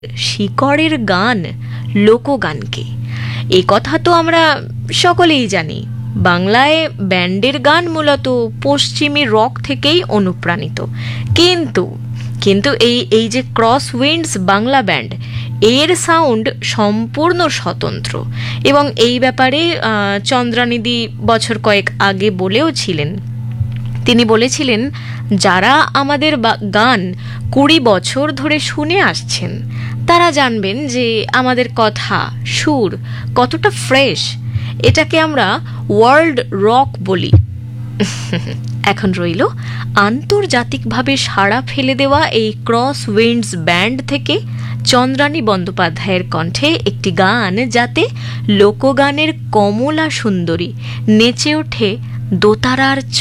শিকড়ের গান লোকগানকে। এ কথা তো আমরা সকলেই জানি। বাংলায় ব্যান্ডের গান মূলত পশ্চিমী রক থেকেই অনুপ্রাণিত, কিন্তু কিন্তু এই এই যে ক্রস উইন্ডস বাংলা ব্যান্ড, এর সাউন্ড সম্পূর্ণ স্বতন্ত্র। এবং এই ব্যাপারে চন্দ্রানিধি বছর কয়েক আগে বলেও ছিলেন। তিনি বলেছিলেন, যারা আমাদের গান 20 বছর ধরে শুনে আসছেন তারা জানবেন যে আমাদের কথা, সুর কতটা ফ্রেশ। এটাকে আমরা ওয়ার্ল্ড রক বলি। এখন রইল আন্তর্জাতিকভাবে সাড়া ফেলে দেওয়া এই ক্রস উইন্ডস ব্যান্ড থেকে চন্দ্রানী বন্দ্যোপাধ্যায়ের কণ্ঠে একটি গান, যাতে লোকগানের কমলা সুন্দরী নেচে ওঠে দোতারার